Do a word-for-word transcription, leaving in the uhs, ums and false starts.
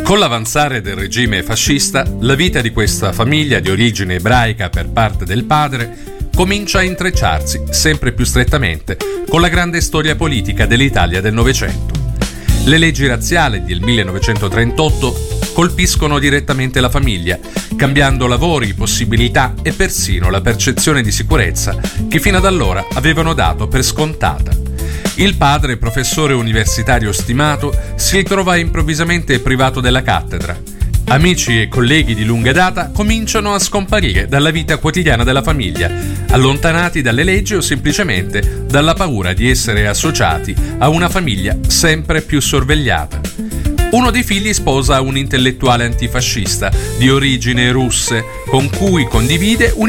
Con l'avanzare del regime fascista, la vita di questa famiglia di origine ebraica per parte del padre comincia a intrecciarsi sempre più strettamente con la grande storia politica dell'Italia del Novecento. Le leggi razziali del millenovecentotrentotto colpiscono direttamente la famiglia, cambiando lavori, possibilità e persino la percezione di sicurezza che fino ad allora avevano dato per scontata. Il padre, professore universitario stimato, si ritrova improvvisamente privato della cattedra. Amici e colleghi di lunga data cominciano a scomparire dalla vita quotidiana della famiglia, allontanati dalle leggi o semplicemente dalla paura di essere associati a una famiglia sempre più sorvegliata. Uno dei figli sposa un intellettuale antifascista di origini russe con cui condivide un